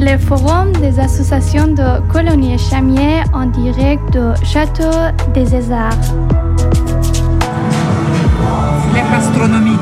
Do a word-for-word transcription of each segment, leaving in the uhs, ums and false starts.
le forum des associations de Coulommiers-Chamiers en direct du Château des Arts. La gastronomie.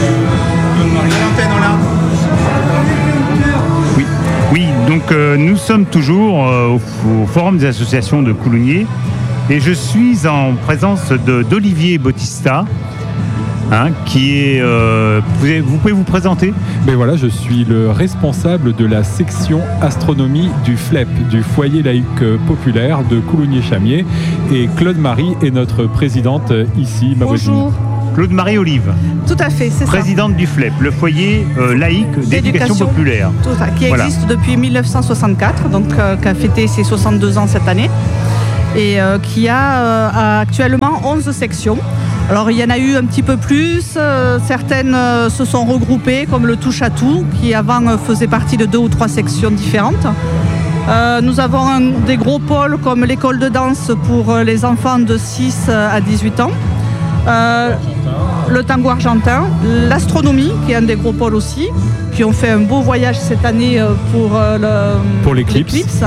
Oui, oui donc euh, nous sommes toujours euh, au, au forum des associations de Coulommiers et je suis en présence de, d'Olivier Bautista. Hein, qui est, euh, vous, avez, vous pouvez vous présenter ? Ben voilà, je suis le responsable de la section astronomie du F L E P, du foyer laïque populaire de Coulommiers-Chamiers, et Claude-Marie est notre présidente ici, ma voisine. Bonjour. Claude-Marie Olive. Tout à fait, c'est présidente ça. Du F L E P, le foyer euh, laïque d'éducation populaire. Tout ça, qui voilà. existe depuis dix-neuf cent soixante-quatre, donc euh, qui a fêté ses soixante-deux ans cette année, et euh, qui a euh, actuellement onze sections. Alors il y en a eu un petit peu plus, euh, certaines euh, se sont regroupées comme le Touche à tout qui avant euh, faisait partie de deux ou trois sections différentes. Euh, nous avons un, des gros pôles comme l'école de danse pour euh, les enfants de six à dix-huit ans, euh, le tango argentin, l'astronomie qui est un des gros pôles aussi, qui ont fait un beau voyage cette année euh, pour, euh, le, pour l'éclipse. l'éclipse.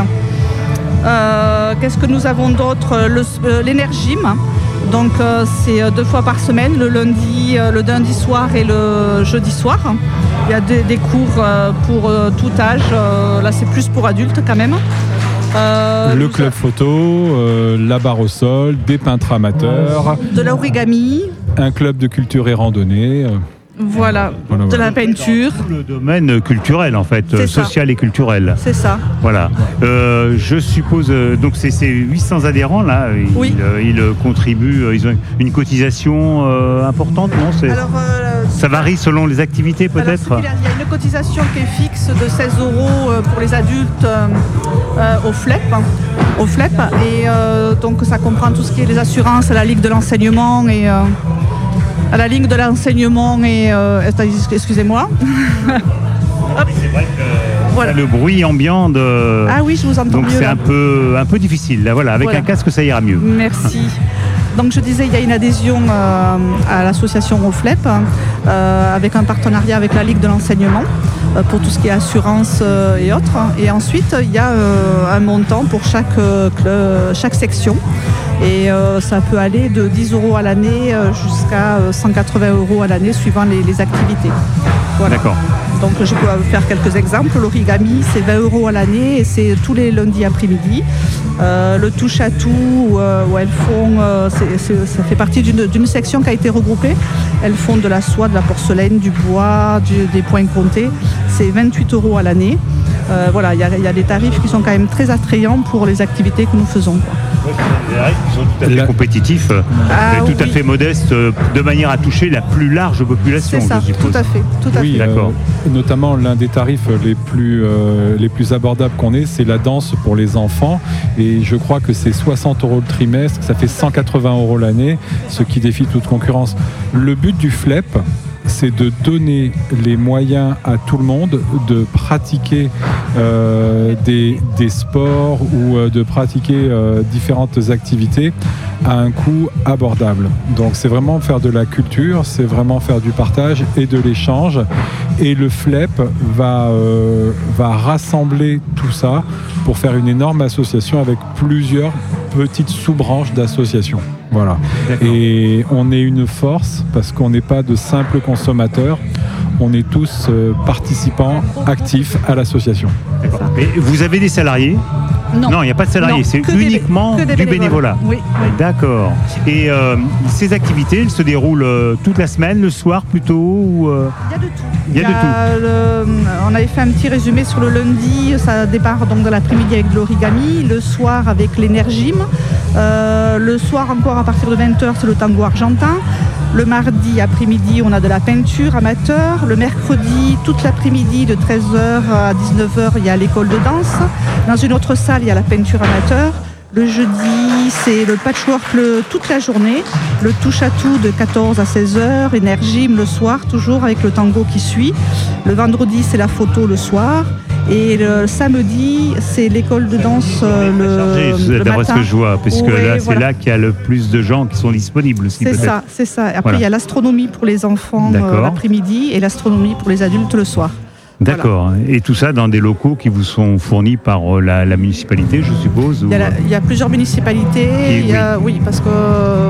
Euh, qu'est-ce que nous avons d'autre ? le, euh, L'énergime. Donc euh, c'est deux fois par semaine, le lundi, euh, le lundi soir et le jeudi soir. Il y a des, des cours euh, pour euh, tout âge, euh, là c'est plus pour adultes quand même. Euh, le club a... photo, euh, la barre au sol, des peintres amateurs. De l'origami. Un club de culture et randonnée. Euh. Voilà, voilà, de voilà. La peinture. Tout le domaine culturel en fait, c'est social ça. Et culturel. C'est ça. Voilà. Euh, je suppose, euh, donc c'est, c'est huit cents adhérents là, ils, oui. euh, ils contribuent, euh, ils ont une cotisation euh, importante, non c'est... Alors, euh, ça varie selon les activités peut-être. Alors, il y a une cotisation qui est fixe de seize euros pour les adultes euh, au F L E P. Au F L E P et euh, donc ça comprend tout ce qui est les assurances, la Ligue de l'enseignement et... Euh, à la ligne de l'enseignement et... Euh, excusez-moi. C'est vrai que voilà. Le bruit ambiant de... Ah oui, je vous entends donc mieux. Donc c'est là. un peu, un peu difficile. Là, voilà. Avec voilà. Un casque, ça ira mieux. Merci. Donc je disais, il y a une adhésion euh, à l'association au F L E P euh, avec un partenariat avec la Ligue de l'enseignement euh, pour tout ce qui est assurance euh, et autres. Et ensuite, il y a euh, un montant pour chaque, euh, chaque section. Et euh, ça peut aller de dix euros à l'année euh, jusqu'à cent quatre-vingts euros à l'année suivant les, les activités. Voilà. D'accord. Donc je peux faire quelques exemples. L'origami, c'est vingt euros à l'année et c'est tous les lundis après-midi. Euh, le touche à tout, euh, où elles font, euh, c'est, c'est, ça fait partie d'une, d'une section qui a été regroupée. Elles font de la soie, de la porcelaine, du bois, du, des points comptés. C'est vingt-huit euros à l'année. Euh, voilà, il y, y a des tarifs qui sont quand même très attrayants pour les activités que nous faisons. Quoi. Ouais, c'est des tarifs qui sont tout à fait La... compétitifs ah, et tout oui. à fait modestes, de manière à toucher la plus large population. C'est ça, je suppose. tout à fait. Tout à oui, fait. D'accord. Euh, notamment l'un des tarifs les plus, euh, les plus abordables qu'on ait, c'est la danse pour les enfants. Et je crois que c'est soixante euros le trimestre, ça fait cent quatre-vingts euros l'année, ce qui défie toute concurrence. Le but du F L E P, c'est de donner les moyens à tout le monde de pratiquer euh, des, des sports ou euh, de pratiquer euh, différentes activités à un coût abordable. Donc c'est vraiment faire de la culture, c'est vraiment faire du partage et de l'échange. Et le F L E P va, euh, va rassembler tout ça pour faire une énorme association avec plusieurs petites sous-branches d'associations. Voilà. D'accord. Et on est une force parce qu'on n'est pas de simples consommateurs, on est tous euh, participants actifs à l'association. D'accord. Et vous avez des salariés ? Non, il n'y a pas de salariés, non, c'est uniquement des, du bénévolat. Oui, oui. D'accord. Et euh, ces activités, elles se déroulent euh, toute la semaine, le soir plutôt ou, euh... Il y a de tout. Il y a, Il y a de tout. Le, on avait fait un petit résumé sur le lundi, ça départ donc de l'après-midi avec de l'origami, le soir avec l'énergime, euh, le soir encore à partir de vingt heures c'est le tango argentin. Le mardi après-midi, on a de la peinture amateur. Le mercredi, toute l'après-midi, de treize heures à dix-neuf heures, il y a l'école de danse. Dans une autre salle, il y a la peinture amateur. Le jeudi, c'est le patchwork le, toute la journée. Le touche à tout de quatorze à seize heures. Énergime le soir, toujours avec le tango qui suit. Le vendredi, c'est la photo le soir. Et le samedi, c'est l'école de danse euh, le, chargé, le d'après matin. Ce que je vois, puisque ouais, là, c'est voilà. là qu'il y a le plus de gens qui sont disponibles aussi. C'est peut-être. ça, c'est ça. Après, voilà. Il y a l'astronomie pour les enfants euh, l'après-midi et l'astronomie pour les adultes le soir. D'accord. Voilà. Et tout ça dans des locaux qui vous sont fournis par la, la municipalité, je suppose ou... il, y a la, il y a plusieurs municipalités. Et, il y a, oui. oui, parce que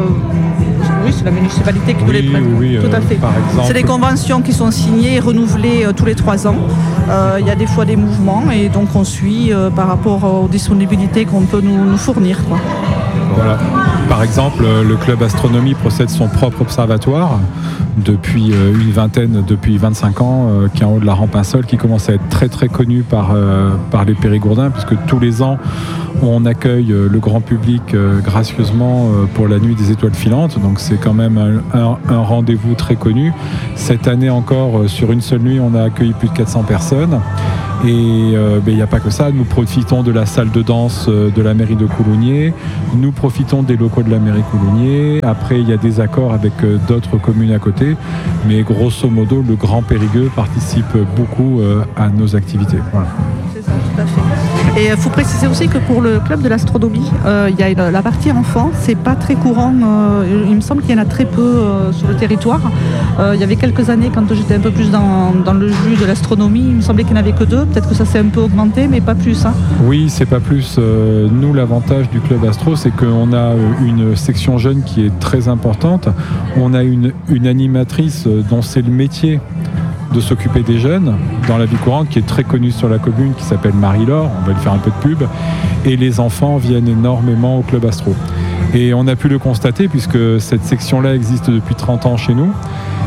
oui, c'est la municipalité qui oui, nous les prête. Oui, tout euh, à fait. Par exemple, c'est des conventions qui sont signées et renouvelées euh, tous les trois ans. Euh, il y a des fois des mouvements et donc on suit euh, par rapport aux disponibilités qu'on peut nous, nous fournir, quoi. Voilà. Par exemple, le club astronomie possède son propre observatoire depuis une vingtaine, depuis vingt-cinq ans, euh, qui est en haut de la rampe Pinsol, qui commence à être très très connu par, euh, par les Périgourdins, puisque tous les ans on accueille le grand public euh, gracieusement euh, pour la nuit des étoiles filantes, donc c'est quand même un, un, un rendez-vous très connu. Cette année encore, euh, sur une seule nuit, on a accueilli plus de quatre cents personnes. Et il euh, n'y a pas que ça, nous profitons de la salle de danse euh, de la mairie de Coulommiers, nous profitons des locaux de la mairie Coulommiers, après il y a des accords avec euh, d'autres communes à côté, mais grosso modo le Grand Périgueux participe beaucoup euh, à nos activités. Voilà. C'est ça, tout à fait. Et il faut préciser aussi que pour le club de l'astronomie, euh, il y a une, la partie enfant, c'est pas très courant, euh, il me semble qu'il y en a très peu euh, sur le territoire. Euh, il y avait quelques années, quand j'étais un peu plus dans, dans le jus de l'astronomie, il me semblait qu'il n'y en avait que deux, peut-être que ça s'est un peu augmenté, mais pas plus. Hein. Oui, c'est pas plus. Euh, nous, l'avantage du club astro, c'est qu'on a une section jeune qui est très importante, on a une, une animatrice dont c'est le métier de s'occuper des jeunes dans la vie courante, qui est très connue sur la commune, qui s'appelle Marie-Laure, on va lui faire un peu de pub, et les enfants viennent énormément au club astro. Et on a pu le constater puisque cette section-là existe depuis trente ans chez nous,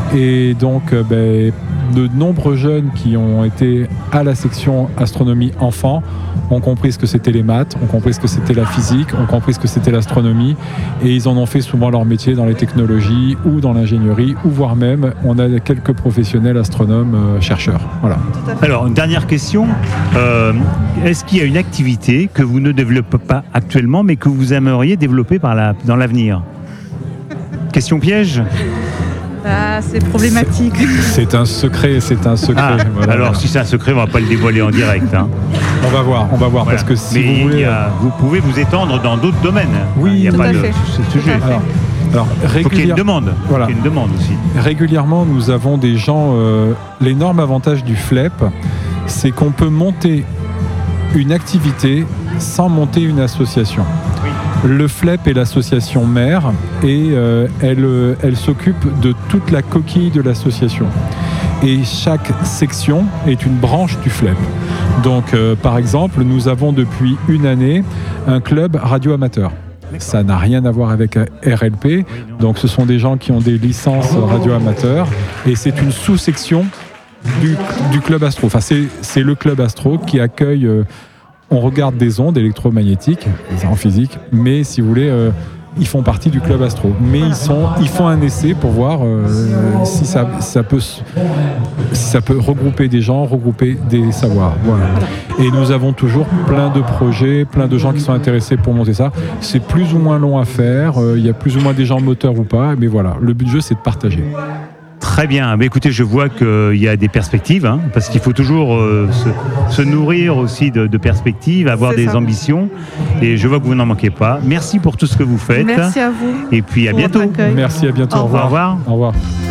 et donc ben, de nombreux jeunes qui ont été à la section astronomie enfants ont compris ce que c'était les maths, ont compris ce que c'était la physique, ont compris ce que c'était l'astronomie, et ils en ont fait souvent leur métier dans les technologies ou dans l'ingénierie, ou voire même on a quelques professionnels astronomes euh, chercheurs. Voilà. Alors, une dernière question, euh, est-ce qu'il y a une activité que vous ne développez pas actuellement mais que vous aimeriez développer par la, dans l'avenir? Question piège? Ah, c'est problématique. C'est, c'est un secret, c'est un secret. Ah, voilà, alors voilà. Si c'est un secret, on va pas le dévoiler en direct. Hein. On va voir, on va voir, Voilà. parce que si Mais vous voulez, il y a, vous pouvez vous étendre dans d'autres domaines. Oui, il n'y a tout pas à de fait. ce sujet. alors, alors Il faut qu'il y ait régulière- une demande. Voilà. Faut qu'il y ait une demande aussi. régulièrement, nous avons des gens. Euh, l'énorme avantage du F L E P, c'est qu'on peut monter une activité sans monter une association. Oui. Le F L E P est l'association mère et euh, elle, euh, elle s'occupe de toute la coquille de l'association. Et chaque section est une branche du F L E P. Donc, euh, par exemple, nous avons depuis une année un club radio-amateur. Ça n'a rien à voir avec R L P. Donc, ce sont des gens qui ont des licences radio-amateurs. Et c'est une sous-section du, du club astro. Enfin, c'est, c'est le club astro qui accueille... Euh, on regarde des ondes électromagnétiques en physique, mais si vous voulez, euh, ils font partie du club astro. Mais ils, sont, ils font un essai pour voir euh, si, ça, ça peut, si ça peut regrouper des gens, regrouper des savoirs. Voilà. Et nous avons toujours plein de projets, plein de gens qui sont intéressés pour monter ça. C'est plus ou moins long à faire, euh, il y a plus ou moins des gens moteurs ou pas, mais voilà, le but du jeu, c'est de partager. Très bien. Mais écoutez, je vois qu'il y a des perspectives, hein, parce qu'il faut toujours euh, se, se nourrir aussi de, de perspectives, avoir C'est des ça. ambitions. Et je vois que vous n'en manquez pas. Merci pour tout ce que vous faites. Merci à vous. Et puis à pour votre bientôt. accueil. Merci, à bientôt. Au Au revoir. Au revoir.